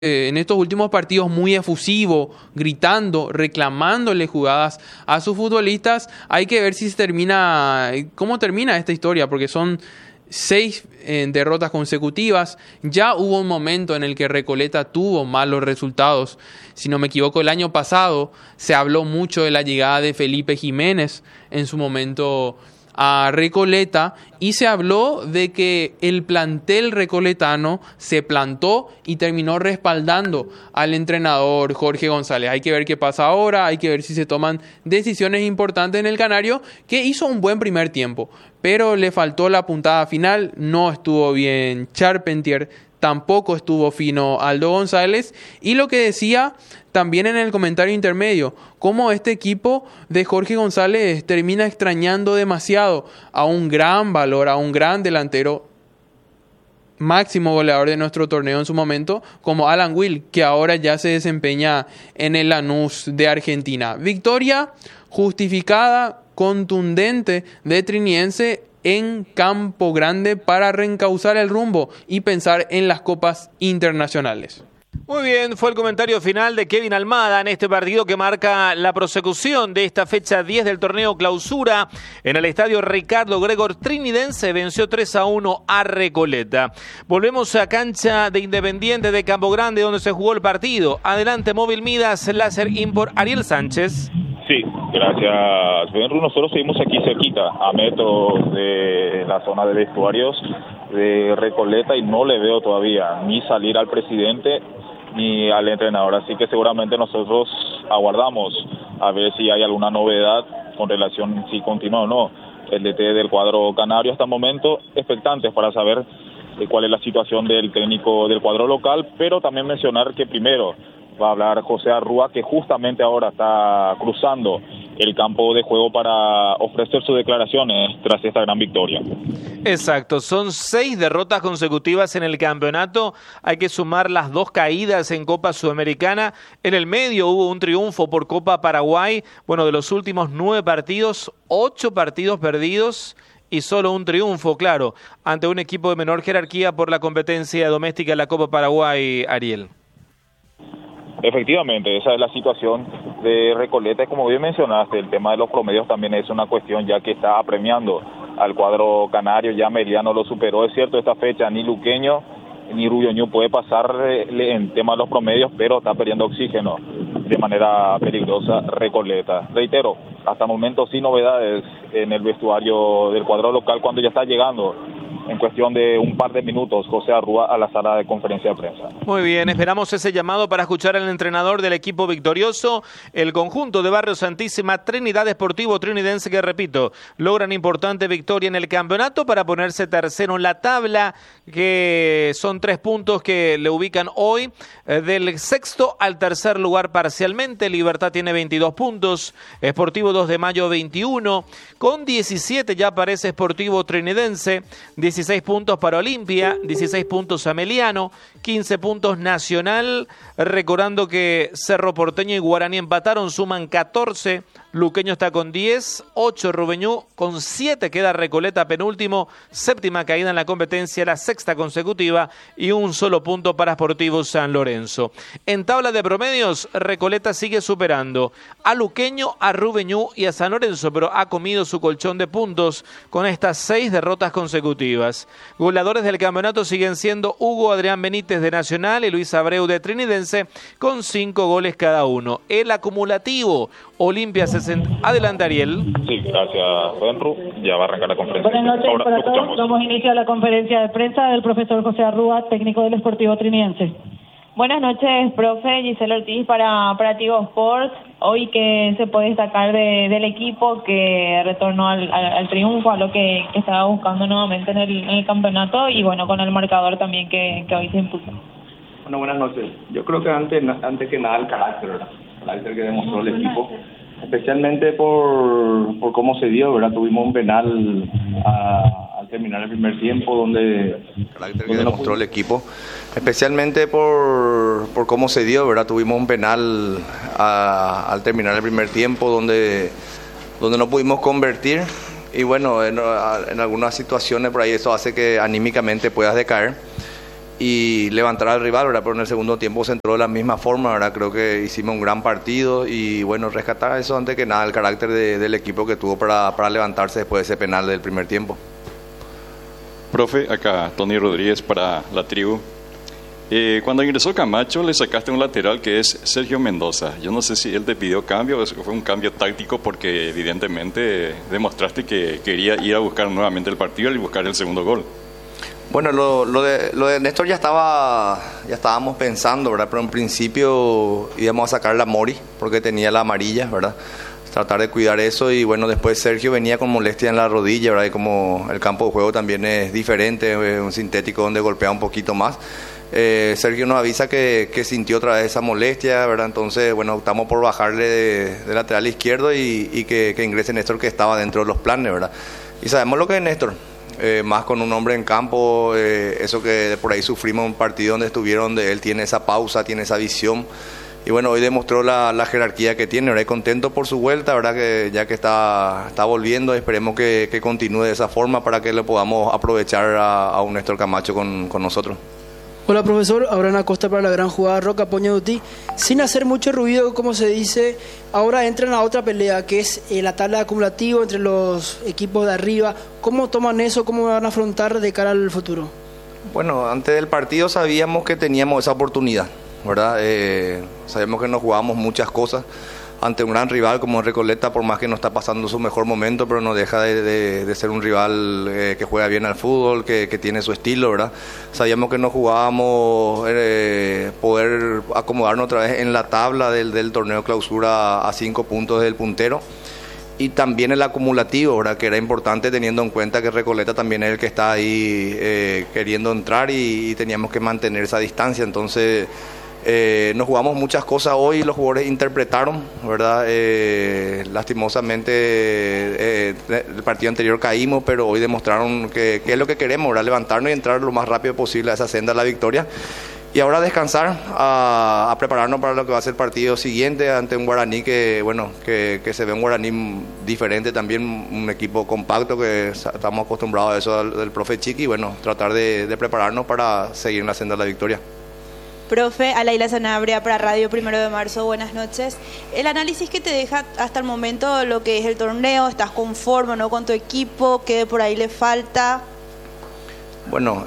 en estos últimos partidos muy efusivo, gritando, reclamándole jugadas a sus futbolistas. Hay que ver si se termina, cómo termina esta historia, porque son 6 derrotas consecutivas. Ya hubo un momento en el que Recoleta tuvo malos resultados. Si no me equivoco, el año pasado se habló mucho de la llegada de Felipe Jiménez en su momento a Recoleta, y se habló de que el plantel recoletano se plantó y terminó respaldando al entrenador Jorge González. Hay que ver qué pasa ahora, hay que ver si se toman decisiones importantes en el Canario, que hizo un buen primer tiempo, pero le faltó la puntada final. No estuvo bien Charpentier, tampoco estuvo fino Aldo González, y lo que decía también en el comentario intermedio, cómo este equipo de Jorge González termina extrañando demasiado a un gran valor, a un gran delantero, máximo goleador de nuestro torneo en su momento, como Alan Will, que ahora ya se desempeña en el Lanús de Argentina. Victoria justificada, contundente de Trinidense en Campo Grande para reencauzar el rumbo y pensar en las copas internacionales. Muy bien, fue el comentario final de Kevin Almada en este partido que marca la prosecución de esta fecha 10 del torneo Clausura. En el estadio Ricardo Gregor, Trinidense venció 3-1 a Recoleta. Volvemos a cancha de Independiente de Campo Grande, donde se jugó el partido. Adelante, Móvil Midas, Láser Import, Ariel Sánchez. Sí, gracias, Benru. Nosotros seguimos aquí cerquita, a metros de la zona de vestuarios de Recoleta, y no le veo todavía ni salir al presidente ni al entrenador, así que seguramente nosotros aguardamos a ver si hay alguna novedad con relación si continúa o no el DT del cuadro canario. Hasta el momento expectantes para saber cuál es la situación del técnico del cuadro local, pero también mencionar que primero va a hablar José Arrúa, que justamente ahora está cruzando el campo de juego para ofrecer sus declaraciones tras esta gran victoria. Exacto, son 6 derrotas consecutivas en el campeonato. Hay que sumar las 2 caídas en Copa Sudamericana. En el medio hubo un triunfo por Copa Paraguay. Bueno, de los últimos 9 partidos, 8 partidos perdidos y solo un triunfo, claro, ante un equipo de menor jerarquía por la competencia doméstica de la Copa Paraguay, Ariel. Efectivamente, esa es la situación de Recoleta. Como bien mencionaste, el tema de los promedios también es una cuestión ya que está apremiando al cuadro canario. Ya Meriano lo superó, es cierto, esta fecha ni Luqueño ni Rubio puede pasarle en tema de los promedios, pero está perdiendo oxígeno de manera peligrosa Recoleta. Reitero, hasta el momento sin novedades en el vestuario del cuadro local, cuando ya está llegando en cuestión de un par de minutos José Arrúa a la sala de conferencia de prensa. Muy bien, esperamos ese llamado para escuchar al entrenador del equipo victorioso, el conjunto de Barrio Santísima, Trinidad Esportivo Trinidense, que repito, logran importante victoria en el campeonato para ponerse tercero en la tabla, que son 3 puntos que le ubican hoy del sexto al tercer lugar parcialmente. Libertad tiene 22 puntos, Sportivo 2 de Mayo 21, con 17 ya aparece Sportivo Trinidense, 16 puntos para Olimpia, 16 puntos Ameliano, 15 puntos Nacional, recordando que Cerro Porteño y Guaraní empataron, suman 14, Luqueño está con 10, 8 Rubeñú, con 7 queda Recoleta penúltimo, séptima caída en la competencia, la sexta consecutiva, y un solo punto para Sportivo San Lorenzo. En tabla de promedios, Recoleta sigue superando a Luqueño, a Rubeñú y a San Lorenzo, pero ha comido su colchón de puntos con estas 6 derrotas consecutivas. Goleadores del campeonato siguen siendo Hugo Adrián Benítez de Nacional y Luis Abreu de Trinidense, con 5 goles cada uno. El acumulativo, Olimpia 60. Adelante, Ariel. Sí, gracias, Benru. Ya va a arrancar la conferencia. Buenas noches para todos. Damos inicio a la conferencia de prensa del profesor José Arrúa, técnico del Sportivo Trinidense. Buenas noches, profe. Gisela Ortiz para Tigo Sports. Hoy que se puede destacar del equipo que retornó al triunfo, a lo que estaba buscando nuevamente en el campeonato, y bueno, con el marcador también que hoy se impuso. Bueno, buenas noches. Yo creo que antes que nada el carácter, ¿verdad? El carácter que demostró el equipo, especialmente por cómo se dio, ¿verdad? Tuvimos un penal al terminar el primer tiempo donde demostró el equipo, especialmente por cómo se dio, ¿verdad? Tuvimos un penal al terminar el primer tiempo donde no pudimos convertir, y bueno, en algunas situaciones por ahí eso hace que anímicamente puedas decaer. y levantar al rival, ¿verdad? Pero en el segundo tiempo se entró de la misma forma, ¿verdad? Creo que hicimos un gran partido y bueno, rescatar eso antes que nada, el carácter del equipo que tuvo para levantarse después de ese penal del primer tiempo. Profe, acá Tony Rodríguez para La Tribu. Cuando ingresó Camacho le sacaste un lateral que es Sergio Mendoza. Yo no sé si él te pidió cambio o fue un cambio táctico porque evidentemente demostraste que quería ir a buscar nuevamente el partido y buscar el segundo gol. Bueno, lo de Néstor ya estábamos pensando, ¿verdad? Pero en principio íbamos a sacar la Mori porque tenía la amarilla, ¿verdad? Tratar de cuidar eso y bueno, después Sergio venía con molestia en la rodilla, ¿verdad? Y como el campo de juego también es diferente, es un sintético donde golpea un poquito más. Sergio nos avisa que sintió otra vez esa molestia, ¿verdad? Entonces, bueno, optamos por bajarle de lateral izquierdo y que ingrese Néstor, que estaba dentro de los planes, ¿verdad? Y sabemos lo que es Néstor, más con un hombre en campo, eso que por ahí sufrimos un partido donde él tiene esa pausa, tiene esa visión. Y bueno, hoy demostró la jerarquía que tiene, ¿verdad? Y contento por su vuelta, ¿verdad? Que ya que está volviendo, esperemos que continúe de esa forma para que le podamos aprovechar a un Néstor Camacho con nosotros. Hola profesor, Abraham Acosta para la gran jugada Roca Poñaduti. Sin hacer mucho ruido, como se dice, ahora entran a otra pelea que es la tabla de acumulativo entre los equipos de arriba. ¿Cómo toman eso? ¿Cómo van a afrontar de cara al futuro? Bueno, antes del partido sabíamos que teníamos esa oportunidad, ¿verdad? Sabemos que nos jugábamos muchas cosas ante un gran rival como Recoleta, por más que no está pasando su mejor momento, pero no deja de ser un rival que juega bien al fútbol, que tiene su estilo, ¿verdad? Sabíamos que nos jugábamos poder acomodarnos otra vez en la tabla del torneo clausura a 5 puntos del puntero. Y también el acumulativo, ¿verdad? Que era importante teniendo en cuenta que Recoleta también es el que está ahí queriendo entrar y teníamos que mantener esa distancia. Entonces nos jugamos muchas cosas hoy, los jugadores interpretaron, ¿verdad? Lastimosamente el partido anterior caímos, pero hoy demostraron que es lo que queremos, ¿verdad? Levantarnos y entrar lo más rápido posible a esa senda de la victoria. Y ahora descansar, a prepararnos para lo que va a ser el partido siguiente ante un Guaraní que se ve un Guaraní diferente también, un equipo compacto que estamos acostumbrados a eso del profe Chiqui, y bueno, tratar de prepararnos para seguir en la senda de la victoria. Profe, Alaila Sanabria para Radio 1 de Marzo, buenas noches. El análisis que te deja hasta el momento lo que es el torneo, ¿estás conforme o no con tu equipo? ¿Qué por ahí le falta? Bueno,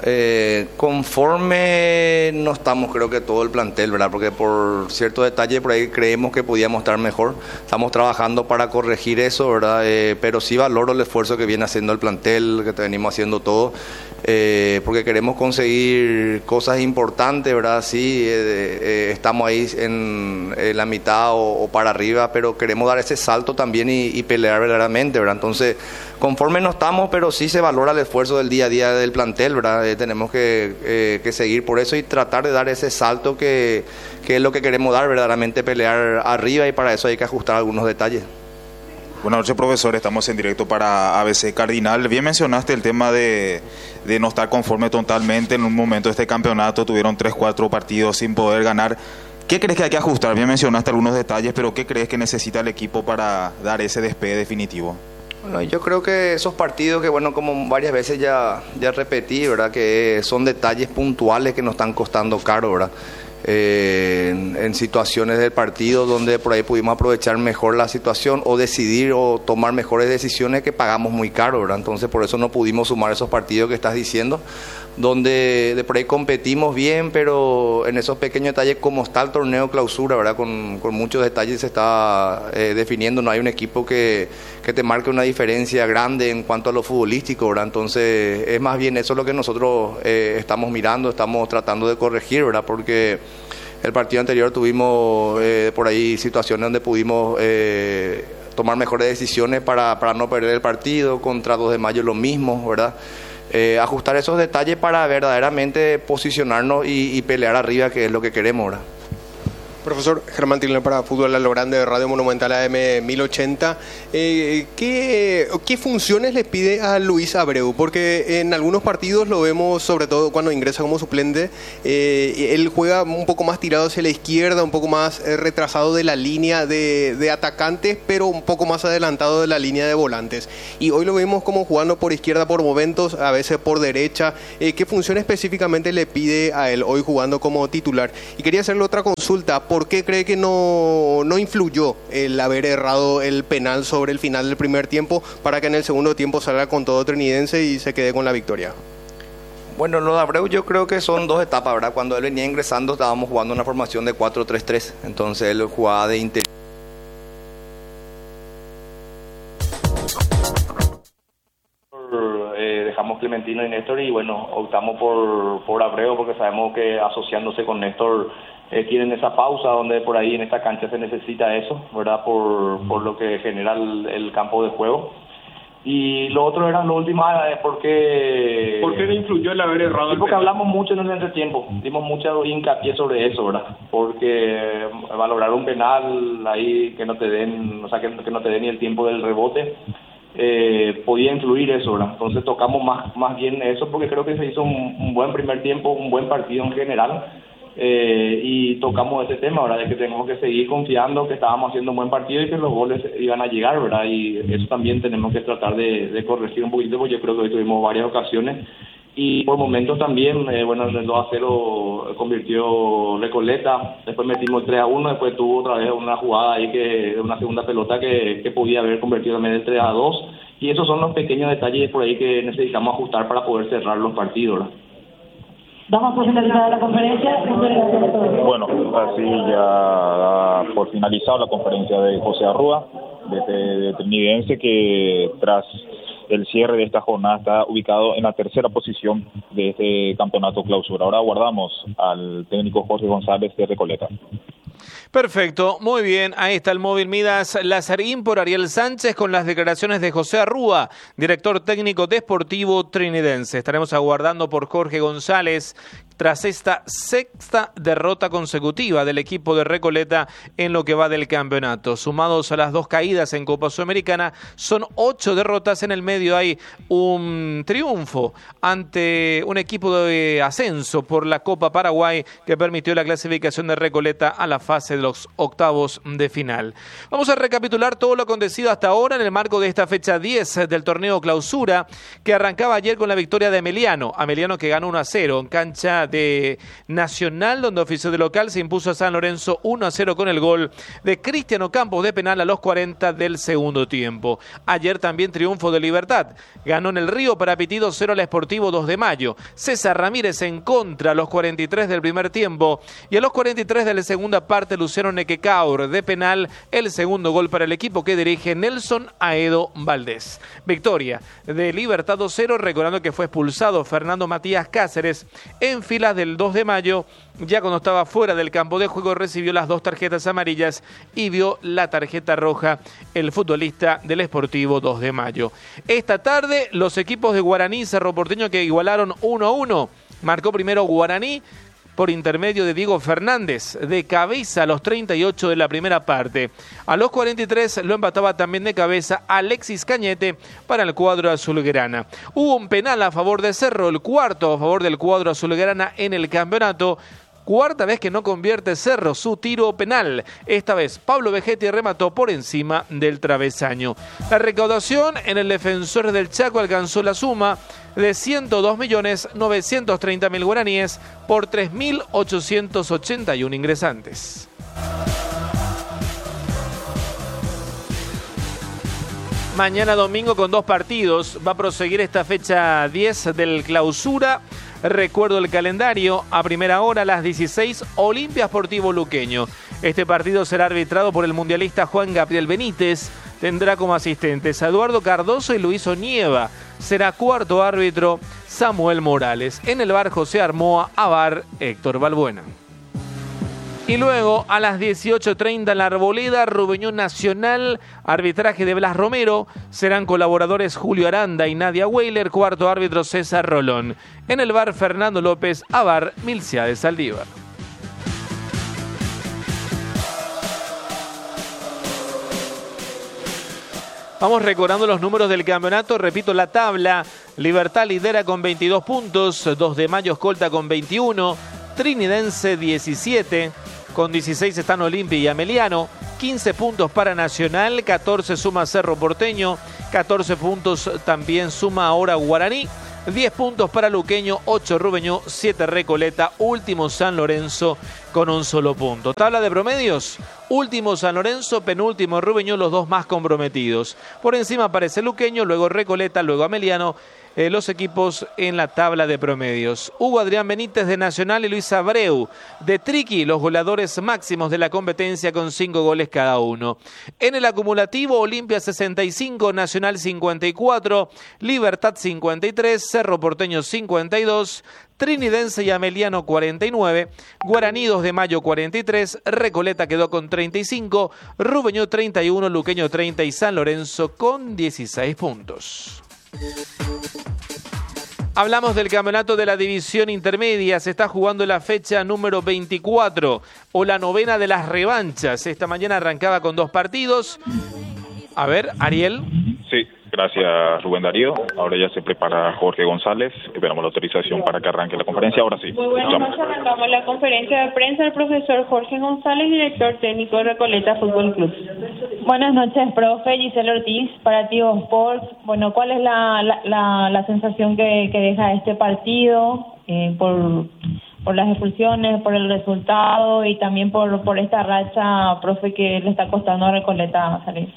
conforme no estamos, creo que todo el plantel, ¿verdad? Porque por ciertos detalles por ahí creemos que podíamos estar mejor. Estamos trabajando para corregir eso, ¿verdad? Pero sí valoro el esfuerzo que viene haciendo el plantel, que venimos haciendo todo, porque queremos conseguir cosas importantes, ¿verdad? Sí, estamos ahí en la mitad o para arriba, pero queremos dar ese salto también y pelear verdaderamente, ¿verdad? Entonces, conforme no estamos, pero sí se valora el esfuerzo del día a día del plantel, ¿verdad? Tenemos que seguir por eso y tratar de dar ese salto que es lo que queremos dar, verdaderamente pelear arriba, y para eso hay que ajustar algunos detalles. Buenas noches, profesor. Estamos en directo para ABC Cardinal. Bien mencionaste el tema de no estar conforme totalmente. En un momento de este campeonato tuvieron 3-4 partidos sin poder ganar. ¿Qué crees que hay que ajustar? Bien mencionaste algunos detalles, pero ¿qué crees que necesita el equipo para dar ese despegue definitivo? Bueno, yo creo que esos partidos que, bueno, como varias veces ya repetí, ¿verdad? Que son detalles puntuales que nos están costando caro, ¿verdad? En situaciones del partido donde por ahí pudimos aprovechar mejor la situación o decidir o tomar mejores decisiones que pagamos muy caro, ¿verdad? Entonces por eso no pudimos sumar esos partidos que estás diciendo, donde de por ahí competimos bien, pero en esos pequeños detalles, como está el torneo clausura, ¿verdad? Con muchos detalles se está definiendo, no hay un equipo que te marque una diferencia grande en cuanto a lo futbolístico, ¿verdad? Entonces es más bien eso lo que nosotros estamos mirando, estamos tratando de corregir, ¿verdad? Porque el partido anterior tuvimos por ahí situaciones donde pudimos tomar mejores decisiones para no perder el partido. Contra 2 de Mayo lo mismo, ¿verdad? Ajustar esos detalles para verdaderamente posicionarnos y pelear arriba, que es lo que queremos, ¿verdad? Profesor Germán Tilner para Fútbol a lo Grande de Radio Monumental AM 1080. ¿Qué funciones le pide a Luis Abreu? Porque en algunos partidos lo vemos, sobre todo cuando ingresa como suplente, él juega un poco más tirado hacia la izquierda, un poco más retrasado de la línea de atacantes, pero un poco más adelantado de la línea de volantes. Y hoy lo vemos como jugando por izquierda por momentos, a veces por derecha. ¿Qué función específicamente le pide a él hoy jugando como titular? Y quería hacerle otra consulta. ¿Por qué cree que no influyó el haber errado el penal sobre el final del primer tiempo para que en el segundo tiempo salga con todo Trinidense y se quede con la victoria? Bueno, lo de Abreu yo creo que son dos etapas, ¿verdad? Cuando él venía ingresando estábamos jugando una formación de 4-3-3, entonces él jugaba de interior. Dejamos Clementino y Néstor y bueno, optamos por Abreu porque sabemos que asociándose con Néstor tienen esa pausa donde por ahí en esta cancha se necesita eso, ¿verdad? Por lo que genera el campo de juego. Y lo otro era lo último, porque... ¿Por qué le influyó el haber errado? Sí, porque hablamos mucho en el entretiempo, dimos mucho hincapié sobre eso, ¿verdad? Porque valorar un penal ahí que no te den, o sea, que no te den ni el tiempo del rebote, podía influir eso, ¿verdad? Entonces tocamos más bien eso porque creo que se hizo un buen primer tiempo, un buen partido en general. Y tocamos ese tema, ¿verdad? De que tenemos que seguir confiando que estábamos haciendo un buen partido y que los goles iban a llegar, ¿verdad? Y eso también tenemos que tratar de corregir un poquito, porque yo creo que hoy tuvimos varias ocasiones y por momentos también, bueno, el 2-0 convirtió Recoleta, después metimos el 3-1, después tuvo otra vez una jugada ahí de una segunda pelota que podía haber convertido también el 3-2, y esos son los pequeños detalles por ahí que necesitamos ajustar para poder cerrar los partidos, ¿verdad? Damos por finalizada la conferencia. Bueno, así ya por finalizado la conferencia de José Arrúa, de Trinidense, que tras el cierre de esta jornada está ubicado en la tercera posición de este campeonato clausura. Ahora aguardamos al técnico Jorge González de Recoleta. Perfecto, muy bien, ahí está el móvil Midas Lazarín por Ariel Sánchez con las declaraciones de José Arrúa, director técnico de Sportivo Trinidense. Estaremos aguardando por Jorge González tras esta sexta derrota consecutiva del equipo de Recoleta en lo que va del campeonato. Sumados a las 2 caídas en Copa Sudamericana, son 8 derrotas. En el medio hay un triunfo ante un equipo de ascenso por la Copa Paraguay que permitió la clasificación de Recoleta a la fase de los octavos de final. Vamos a recapitular todo lo acontecido hasta ahora en el marco de esta fecha 10 del torneo clausura, que arrancaba ayer con la victoria de Ameliano que ganó 1-0 en cancha de Nacional, donde ofició de local, se impuso a San Lorenzo 1-0 con el gol de Cristiano Campos de penal a los 40 del segundo tiempo. Ayer también triunfo de Libertad, ganó en el Río Parapití 2-0 al Sportivo 2 de Mayo. César Ramírez en contra a los 43 del primer tiempo y a los 43 de la segunda parte Luciano Nequecaur de penal, el segundo gol para el equipo que dirige Nelson Aedo Valdés. Victoria de Libertad 2-0, recordando que fue expulsado Fernando Matías Cáceres en filas del 2 de mayo, ya cuando estaba fuera del campo de juego recibió las 2 tarjetas amarillas y vio la tarjeta roja el futbolista del Sportivo 2 de mayo. Esta tarde los equipos de Guaraní y Cerro Porteño que igualaron 1-1, marcó primero Guaraní por intermedio de Diego Fernández, de cabeza a los 38 de la primera parte. A los 43 lo empataba también de cabeza Alexis Cañete para el cuadro azulgrana. Hubo un penal a favor de Cerro, el cuarto a favor del cuadro azulgrana en el campeonato. Cuarta vez que no convierte Cerro su tiro penal. Esta vez Pablo Vegetti remató por encima del travesaño. La recaudación en el Defensor del Chaco alcanzó la suma de 102.930.000 guaraníes por 3.881 ingresantes. Mañana domingo con 2 partidos va a proseguir esta fecha 10 del clausura. Recuerdo el calendario, a primera hora a las 16, Olimpia Sportivo Luqueño. Este partido será arbitrado por el mundialista Juan Gabriel Benítez. Tendrá como asistentes a Eduardo Cardoso y Luis Onieva. Será cuarto árbitro Samuel Morales. En el bar José Armoa, a bar Héctor Balbuena. Y luego a las 18:30 en la Arboleda, Rubeñón Nacional, arbitraje de Blas Romero. Serán colaboradores Julio Aranda y Nadia Weiler, cuarto árbitro César Rolón. En el bar Fernando López, a bar Milciades Saldívar. Vamos recordando los números del campeonato. Repito la tabla. Libertad lidera con 22 puntos. 2 de Mayo escolta con 21. Trinidense 17. Con 16 están Olimpia y Ameliano. 15 puntos para Nacional. 14 suma Cerro Porteño. 14 puntos también suma ahora Guaraní. 10 puntos para Luqueño, 8 Rubeño, 7 Recoleta, último San Lorenzo con un solo punto. Tabla de promedios, último San Lorenzo, penúltimo Rubeño, los dos más comprometidos. Por encima aparece Luqueño, luego Recoleta, luego Ameliano, los equipos en la tabla de promedios. Hugo Adrián Benítez de Nacional y Luis Abreu de Triqui, los goleadores máximos de la competencia con 5 goles cada uno. En el acumulativo, Olimpia 65, Nacional 54, Libertad 53, Cerro Porteño 52, Trinidense y Ameliano 49, Guaraní 2 de Mayo 43, Recoleta quedó con 35, Rubeño 31, Luqueño 30 y San Lorenzo con 16 puntos. Hablamos del campeonato de la división intermedia. Se está jugando la fecha número 24 o la novena de las revanchas. Esta mañana arrancaba con 2 partidos. A ver, Ariel. Sí, gracias Rubén Darío. Ahora ya se prepara Jorge González. Esperamos la autorización para que arranque la conferencia. Ahora sí. Muy buenas noches. Arrancamos la conferencia de prensa del profesor Jorge González, director técnico de Recoleta Fútbol Club. Buenas noches, profe. Gisela Ortiz, para Tigo Sports. Bueno, ¿cuál es la sensación que deja este partido por las expulsiones, por el resultado y también por esta racha, profe, que le está costando a Recoleta salir?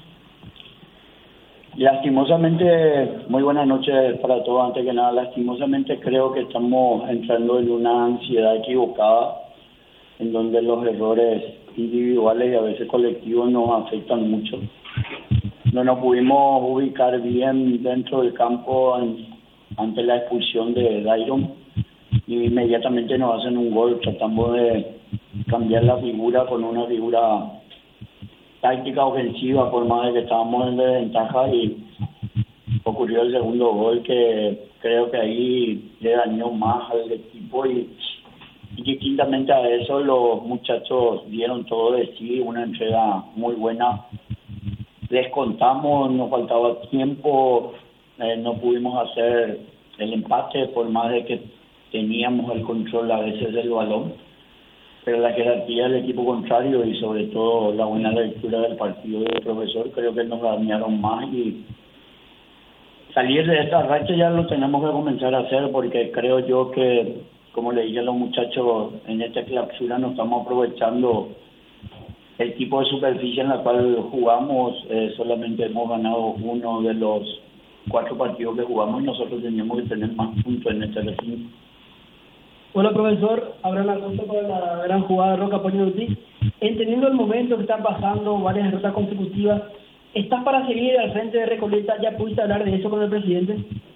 Lastimosamente, muy buenas noches para todos. Antes que nada, lastimosamente creo que estamos entrando en una ansiedad equivocada, en donde los errores individuales y a veces colectivos nos afectan mucho. No nos pudimos ubicar bien dentro del campo ante la expulsión de Dairon y inmediatamente nos hacen un gol. Tratamos de cambiar la figura con una figura táctica ofensiva, por más de que estábamos en desventaja, y ocurrió el segundo gol que creo que ahí le dañó más al equipo y distintamente a eso los muchachos dieron todo de sí, una entrega muy buena. Descontamos, nos faltaba tiempo, no pudimos hacer el empate por más de que teníamos el control a veces del balón, pero la jerarquía del equipo contrario y sobre todo la buena lectura del partido del profesor creo que nos dañaron más, y salir de esta racha ya lo tenemos que comenzar a hacer, porque creo yo que, como le dije a los muchachos, en esta clausura no estamos aprovechando el tipo de superficie en la cual jugamos. Solamente hemos ganado uno de los 4 partidos que jugamos y nosotros teníamos que tener más puntos en este recinto. Hola, profesor. Abraham Acosta para la gran jugada de Roca Poñuti. Entendiendo el momento que están pasando, varias derrotas consecutivas, ¿estás para seguir al frente de Recoleta? ¿Ya pudiste hablar de eso con el presidente?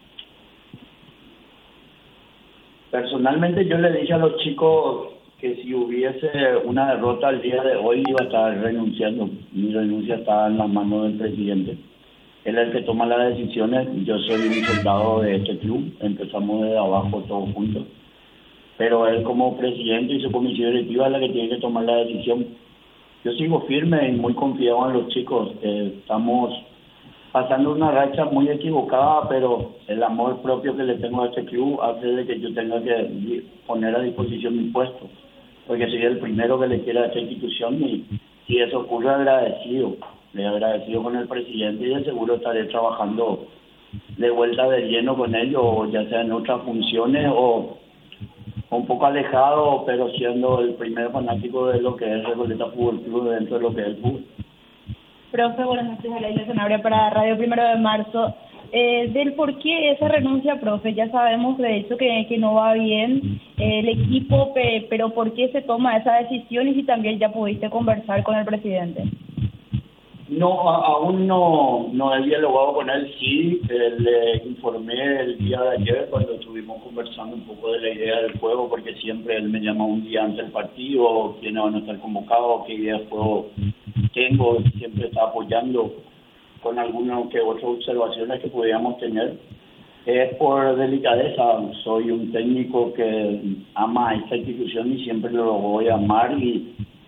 Personalmente yo le dije a los chicos que si hubiese una derrota el día de hoy iba a estar renunciando. Mi renuncia está en las manos del presidente. Él es el que toma las decisiones. Yo soy un soldado de este club. Empezamos desde abajo todos juntos. Pero él como presidente y su comisión directiva es la que tiene que tomar la decisión. Yo sigo firme y muy confiado en los chicos. Estamos pasando una racha muy equivocada, pero el amor propio que le tengo a este club hace de que yo tenga que poner a disposición mi puesto, porque soy el primero que le quiere a esta institución, y si eso ocurre, agradecido con el presidente, y de seguro estaré trabajando de vuelta de lleno con ellos, ya sea en otras funciones o un poco alejado, pero siendo el primer fanático de lo que es Recoleta Fútbol Club dentro de lo que es el fútbol. Profe, buenas noches. Alaila Sanabria para Radio 1 de Marzo. Del por qué esa renuncia, profe, ya sabemos de hecho que no va bien el equipo, pero ¿por qué se toma esa decisión y si también ya pudiste conversar con el presidente? No, aún no he dialogado con él. Sí, le informé el día de ayer cuando estuvimos conversando un poco de la idea del juego, porque siempre él me llama un día antes del partido, quiénes van a estar convocados, qué idea de juego tengo, siempre está apoyando con algunas que otras observaciones que podíamos tener. Es por delicadeza, soy un técnico que ama a esta institución y siempre lo voy a amar, y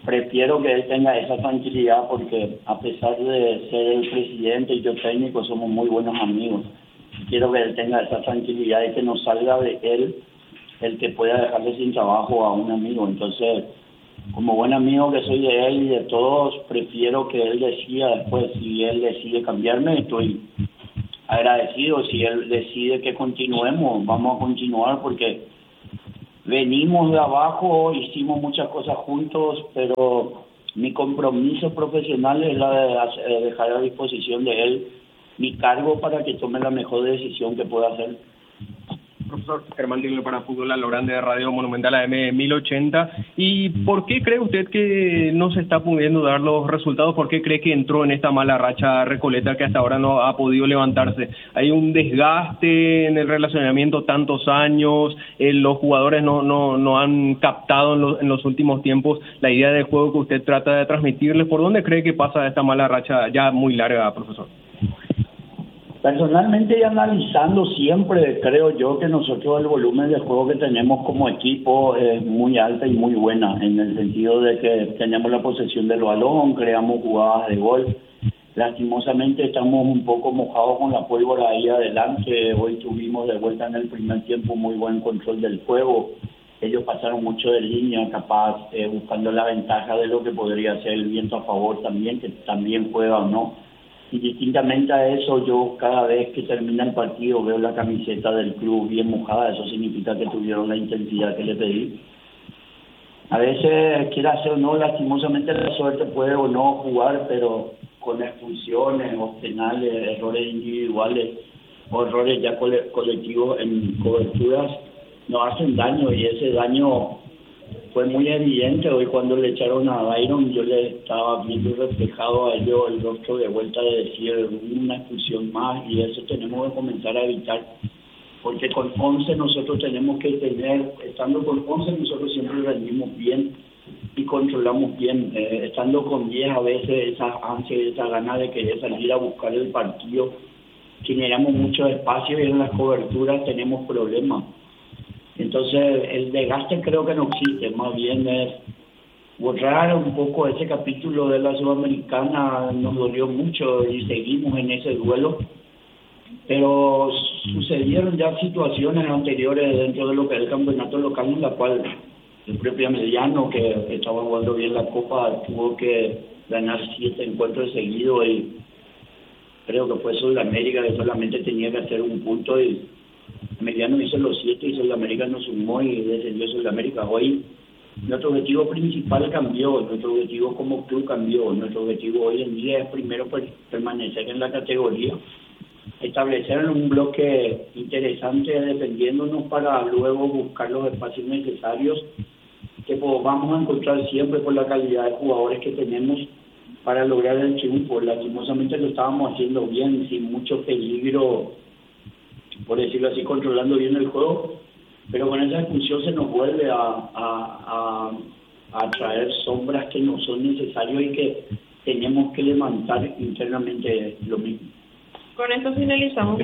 prefiero que él tenga esa tranquilidad porque a pesar de ser el presidente y yo técnico, somos muy buenos amigos. Quiero que él tenga esa tranquilidad y que no salga de él el que pueda dejarle sin trabajo a un amigo. Entonces, como buen amigo que soy de él y de todos, prefiero que él decida después. Si él decide cambiarme, estoy agradecido. Si él decide que continuemos, vamos a continuar porque venimos de abajo, hicimos muchas cosas juntos, pero mi compromiso profesional es la de dejar a disposición de él mi cargo para que tome la mejor decisión que pueda hacer. Profesor Germán Tigre para Fútbol a lo Grande de Radio Monumental AM 1080. ¿Y por qué cree usted que no se está pudiendo dar los resultados? ¿Por qué cree que entró en esta mala racha Recoleta que hasta ahora no ha podido levantarse? ¿Hay un desgaste en el relacionamiento tantos años? ¿Los jugadores no han captado en los últimos tiempos la idea de juego que usted trata de transmitirles? ¿Por dónde cree que pasa esta mala racha ya muy larga, profesor? Personalmente y analizando siempre, creo yo que nosotros el volumen de juego que tenemos como equipo es muy alta y muy buena, en el sentido de que tenemos la posesión del balón, creamos jugadas de gol. Lastimosamente estamos un poco mojados con la pólvora ahí adelante. Hoy tuvimos de vuelta en el primer tiempo muy buen control del juego. Ellos pasaron mucho de línea, capaz buscando la ventaja de lo que podría ser el viento a favor también, que también juega o no. Y distintamente a eso, yo cada vez que termina el partido veo la camiseta del club bien mojada. Eso significa que tuvieron la intensidad que le pedí. A veces, quiera ser o no, lastimosamente la suerte puede o no jugar, pero con expulsiones o penales, errores individuales o errores ya colectivos en coberturas nos hacen daño, y ese daño fue muy evidente. Hoy cuando le echaron a Byron, yo le estaba viendo reflejado a ellos el rostro de vuelta de decir una expulsión más, y eso tenemos que comenzar a evitar, porque con 11 nosotros tenemos que tener, estando con 11 nosotros siempre rendimos bien y controlamos bien, estando con 10 a veces esa ansia y esa gana de querer salir a buscar el partido, generamos mucho espacio y en las coberturas tenemos problemas. Entonces el desgaste creo que no existe, más bien es borrar un poco ese capítulo de la Sudamericana. Nos dolió mucho y seguimos en ese duelo, pero sucedieron ya situaciones anteriores dentro de lo que es el campeonato local, en la cual el propio Mediano, que estaba jugando bien la Copa, tuvo que ganar 7 encuentros seguidos, y creo que fue Sudamérica que solamente tenía que hacer un punto, y Mediano hizo los 7 y Sudamérica nos sumó y descendió Sudamérica. Hoy nuestro objetivo principal cambió, nuestro objetivo como club cambió. Nuestro objetivo hoy en día es primero permanecer en la categoría, establecer un bloque interesante defendiéndonos para luego buscar los espacios necesarios que vamos a encontrar siempre por la calidad de jugadores que tenemos para lograr el triunfo. Lastimosamente lo estábamos haciendo bien, sin mucho peligro, por decirlo así, controlando bien el juego, pero con esa expulsión se nos vuelve a traer sombras que no son necesarias y que tenemos que levantar internamente lo mismo. Con esto finalizamos.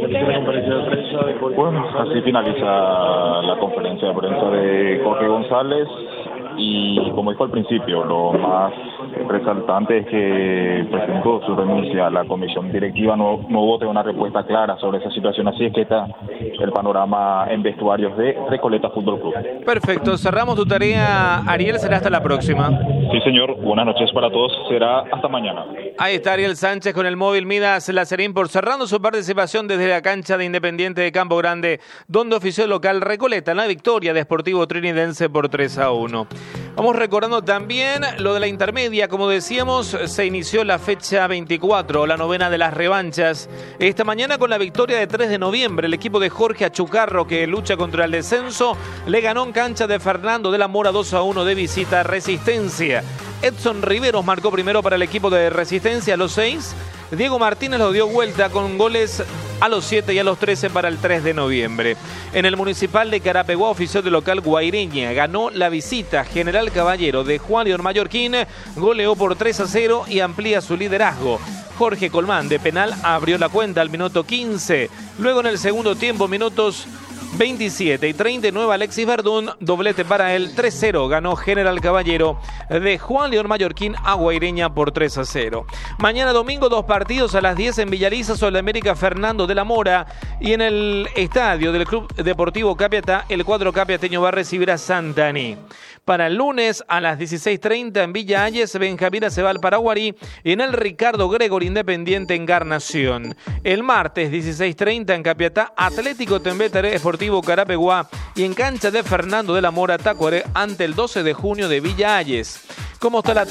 Bueno, así finaliza la conferencia de prensa de Jorge González. Y como dijo al principio, lo más resaltante es que presentó su renuncia a la comisión directiva. No hubo una respuesta clara sobre esa situación, así es que está el panorama en vestuarios de Recoleta Fútbol Club. Perfecto, cerramos tu tarea, Ariel, será hasta la próxima. Sí, señor, buenas noches para todos, será hasta mañana. Ahí está Ariel Sánchez por Midas Lazarín por cerrando su participación desde la cancha de Independiente de Campo Grande, donde ofició el local Recoleta en la victoria de Sportivo Trinidense por 3-1. Vamos recordando también lo de la intermedia. Como decíamos, se inició la fecha 24, la novena de las revanchas. Esta mañana con la victoria de 3 de noviembre, el equipo de Jorge Achucarro, que lucha contra el descenso, le ganó en cancha de Fernando de la Mora 2-1 de visita a Resistencia. Edson Riveros marcó primero para el equipo de Resistencia a los 6. Diego Martínez lo dio vuelta con goles a los 7 y a los 13 para el 3 de noviembre. En el Municipal de Carapeguá, ofició de local Guaireña. Ganó la visita General Caballero de Juan León Mallorquín. Goleó por 3-0 y amplía su liderazgo. Jorge Colmán de penal abrió la cuenta al minuto 15. Luego en el segundo tiempo, minutos 27 y 39 Alexis Verdún, doblete para él, 3-0 ganó General Caballero de Juan León Mallorquín a Guaireña por 3-0. Mañana domingo 2 partidos a las 10 en Villaliza, Sol de América Fernando de la Mora, y en el estadio del Club Deportivo Capiatá el cuadro capiateño va a recibir a Santaní. Para el lunes a las 16:30 en Villa Ayes, Benjamín se va al Paraguarí, y en el Ricardo Gregor Independiente Encarnación. El martes 16:30 en Capiatá, Atlético Tembetaré Esportivo Carapeguá, y en cancha de Fernando de la Mora Tacuaré ante el 12 de junio de Villa Ayes. ¿Cómo está la